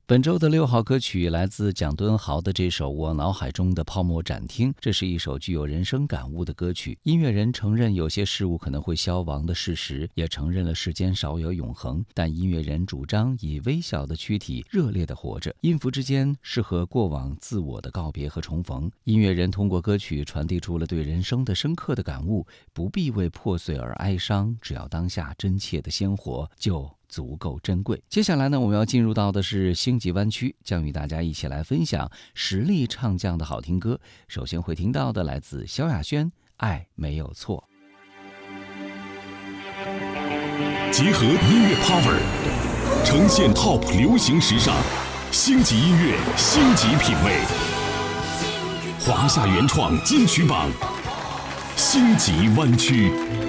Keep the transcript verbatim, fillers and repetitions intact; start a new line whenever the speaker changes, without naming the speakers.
本周的六号歌曲来自蒋敦豪的这首《我脑海中的泡沫展厅》，这是一首具有人生感悟的歌曲。音乐人承认有些事物可能会消亡的事实，也承认了世间少有永恒，但音乐人主张以微小的躯体热烈地活着，音符之间是和过往自我的告别和重逢。音乐人通过歌曲传递出了对人生的深刻的感悟，不必为破碎而哀伤，只要当下真切的鲜活就足够珍贵。接下来呢，我们要进入到的是星际湾区，将与大家一起来分享实力唱将的好听歌。首先会听到的来自萧亚轩，《爱没有错》。
结合音乐 power， 呈现 top 流行时尚，星级音乐，星级品味，华夏原创金曲榜，星级湾区。